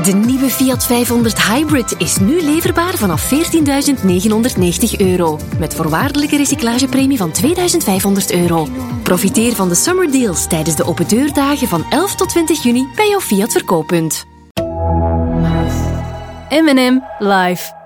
De nieuwe Fiat 500 Hybrid is nu leverbaar vanaf €14.990. Met voorwaardelijke recyclagepremie van €2.500. Profiteer van de summer deals tijdens de open deurdagen van 11 tot 20 juni bij jouw Fiat verkooppunt. M&M live.